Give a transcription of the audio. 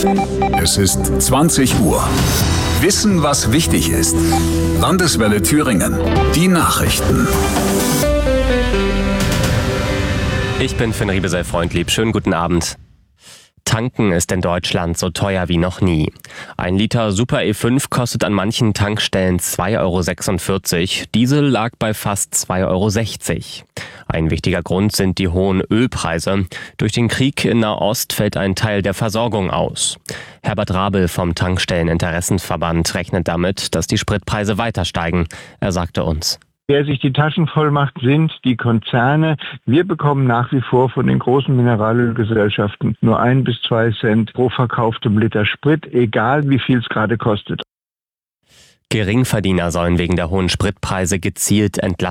Es ist 20 Uhr. Wissen, was wichtig ist. Landeswelle Thüringen. Die Nachrichten. Ich bin Finn Riebesell-Freundlieb. Schönen guten Abend. Tanken ist in Deutschland so teuer wie noch nie. Ein Liter Super E5 kostet an manchen Tankstellen 2,46 €. Diesel lag bei fast 2,60 €. Ein wichtiger Grund sind die hohen Ölpreise. Durch den Krieg in Nahost fällt ein Teil der Versorgung aus. Herbert Rabel vom Tankstelleninteressenverband rechnet damit, dass die Spritpreise weiter steigen. Er sagte uns: Wer sich die Taschen voll macht, sind die Konzerne. Wir bekommen nach wie vor von den großen Mineralölgesellschaften nur 1 bis 2 Cent pro verkauftem Liter Sprit, egal wie viel es gerade kostet. Geringverdiener sollen wegen der hohen Spritpreise gezielt entlastet